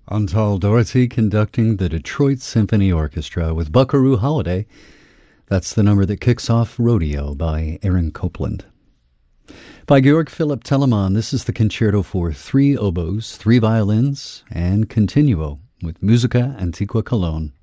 Antal Doherty conducting the Detroit Symphony Orchestra with Buckaroo Holiday. That's the number that kicks off Rodeo by Aaron Copland. By Georg Philipp Telemann, this is the concerto for 3 oboes, 3 violins, and continuo with Musica Antiqua Cologne.